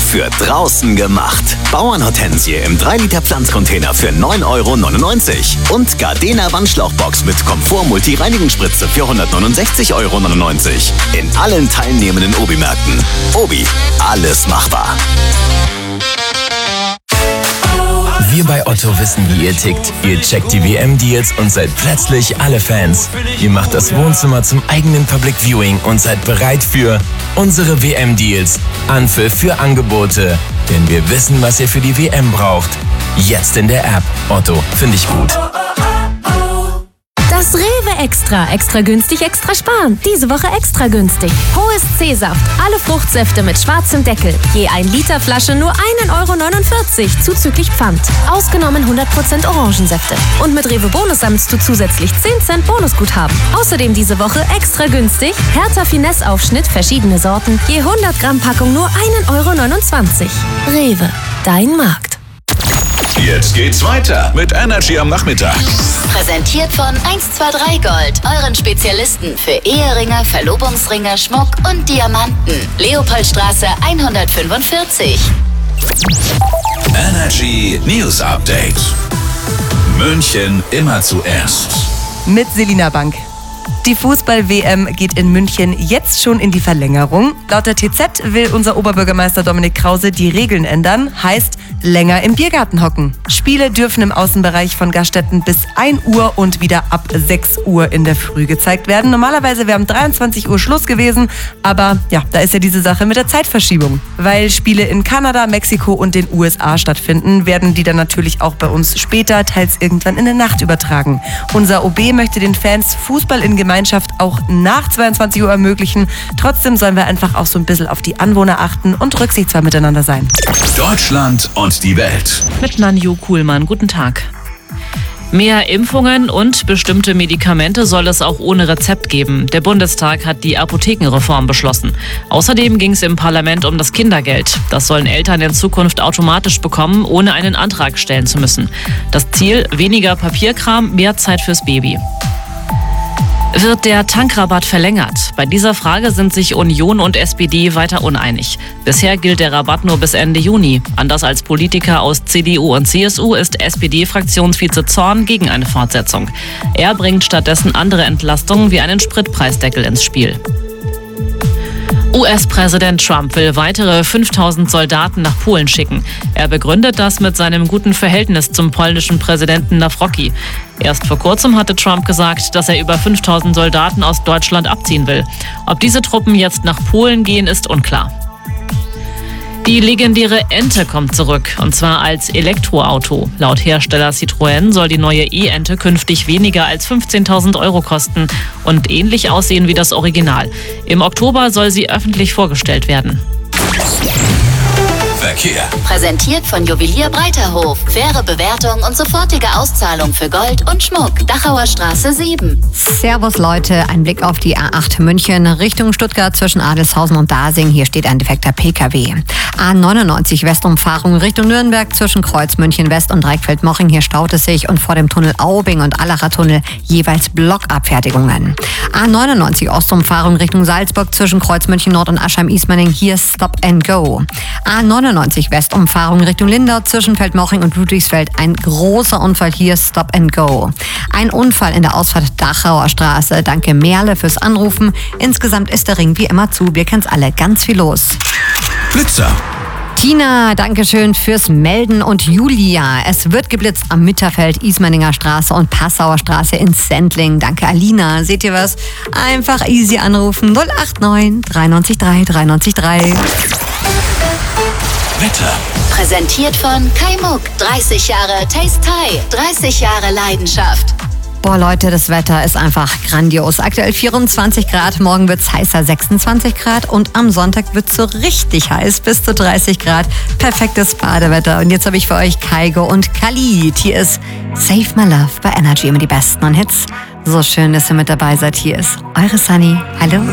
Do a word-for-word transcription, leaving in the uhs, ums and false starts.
für draußen gemacht. Bauernhortensie im drei Liter Pflanzcontainer für neun Euro neunundneunzig. Und Gardena Wandschlauchbox mit Komfort-Multi-Reinigungsspritze für hundertneunundsechzig Euro neunundneunzig. In allen teilnehmenden Obi-Märkten. Obi, alles machbar. Wir bei Otto wissen, wie ihr tickt. Ihr checkt die W M-Deals und seid plötzlich alle Fans. Ihr macht das Wohnzimmer zum eigenen Public Viewing und seid bereit für unsere W M-Deals. Anpfiff für Angebote. Denn wir wissen, was ihr für die W M braucht. Jetzt in der App. Otto, finde ich gut. Das Rewe Extra. Extra günstig, extra sparen. Diese Woche extra günstig. Hohes C-Saft. Alle Fruchtsäfte mit schwarzem Deckel. Je ein Liter Flasche nur ein Euro neunundvierzig. Zuzüglich Pfand. Ausgenommen hundert Prozent Orangensäfte. Und mit Rewe Bonus sammelst du zusätzlich zehn Cent Bonusguthaben. Außerdem diese Woche extra günstig. Hertha Finesse Aufschnitt, verschiedene Sorten. Je hundert Gramm Packung nur ein Euro neunundzwanzig. Rewe. Dein Markt. Jetzt geht's weiter mit Energy am Nachmittag. Präsentiert von eins zwei drei Gold, euren Spezialisten für Eheringe, Verlobungsringe, Schmuck und Diamanten. Leopoldstraße hundertfünfundvierzig. Energy News Update. München immer zuerst. Mit Selina Bank. Die Fußball-W M geht in München jetzt schon in die Verlängerung. Laut der T Z will unser Oberbürgermeister Dominik Krause die Regeln ändern. Heißt, länger im Biergarten hocken. Spiele dürfen im Außenbereich von Gaststätten bis ein Uhr und wieder ab sechs Uhr in der Früh gezeigt werden. Normalerweise wäre um dreiundzwanzig Uhr Schluss gewesen, aber ja, da ist ja diese Sache mit der Zeitverschiebung. Weil Spiele in Kanada, Mexiko und den U S A stattfinden, werden die dann natürlich auch bei uns später, teils irgendwann in der Nacht übertragen. Unser O B möchte den Fans Fußball in Gemeinschaft auch nach zweiundzwanzig Uhr ermöglichen. Trotzdem sollen wir einfach auch so ein bisschen auf die Anwohner achten und rücksichtsvoll miteinander sein. Deutschland und die Welt. Mit Nanju Kuhlmann. Guten Tag. Mehr Impfungen und bestimmte Medikamente soll es auch ohne Rezept geben. Der Bundestag hat die Apothekenreform beschlossen. Außerdem ging es im Parlament um das Kindergeld. Das sollen Eltern in Zukunft automatisch bekommen, ohne einen Antrag stellen zu müssen. Das Ziel: weniger Papierkram, mehr Zeit fürs Baby. Wird der Tankrabatt verlängert? Bei dieser Frage sind sich Union und S P D weiter uneinig. Bisher gilt der Rabatt nur bis Ende Juni. Anders als Politiker aus C D U und C S U ist S P D-Fraktionsvize Zorn gegen eine Fortsetzung. Er bringt stattdessen andere Entlastungen wie einen Spritpreisdeckel ins Spiel. U S-Präsident Trump will weitere fünftausend Soldaten nach Polen schicken. Er begründet das mit seinem guten Verhältnis zum polnischen Präsidenten Nawrocki. Erst vor kurzem hatte Trump gesagt, dass er über fünftausend Soldaten aus Deutschland abziehen will. Ob diese Truppen jetzt nach Polen gehen, ist unklar. Die legendäre Ente kommt zurück, und zwar als Elektroauto. Laut Hersteller Citroën soll die neue E-Ente künftig weniger als fünfzehntausend Euro kosten und ähnlich aussehen wie das Original. Im Oktober soll sie öffentlich vorgestellt werden. Verkehr. Präsentiert von Juwelier Breiterhof. Faire Bewertung und sofortige Auszahlung für Gold und Schmuck. Dachauer Straße sieben. Servus Leute, ein Blick auf die A acht München Richtung Stuttgart zwischen Adelshausen und Dasing. Hier steht ein defekter P K W. A neunundneunzig Westumfahrung Richtung Nürnberg zwischen Kreuz München West und Dreieckfeld-Moching. Hier staut es sich und vor dem Tunnel Aubing und Allacher Tunnel jeweils Blockabfertigungen. A neunundneunzig Ostumfahrung Richtung Salzburg zwischen Kreuz München Nord und Aschheim-Ismaning. Hier Stop and Go. A neunundneunzig Westumfahrung Richtung Lindau zwischen Feldmoching und Ludwigsfeld. Ein großer Unfall, hier Stop and Go. Ein Unfall in der Ausfahrt Dachauer Straße. Danke Merle fürs Anrufen. Insgesamt ist der Ring wie immer zu. Wir kennen's alle. Ganz viel los. Blitzer. Tina, Dankeschön fürs Melden. Und Julia, es wird geblitzt am Mitterfeld, Ismaninger Straße und Passauer Straße in Sendling. Danke Alina. Seht ihr was? Einfach easy anrufen. null acht neun drei neun drei drei neun drei. Wetter. Präsentiert von Kai Muck. dreißig Jahre Taste Thai. dreißig Jahre Leidenschaft. Boah Leute, das Wetter ist einfach grandios. Aktuell vierundzwanzig Grad, morgen wird's heißer, sechsundzwanzig Grad und am Sonntag wird's so richtig heiß, bis zu dreißig Grad. Perfektes Badewetter. Und jetzt habe ich für euch Kaigo und Khalid. Hier ist Save My Love bei Energy, immer die besten Hits. So schön, dass ihr mit dabei seid. Hier ist eure Sunny. Hallo.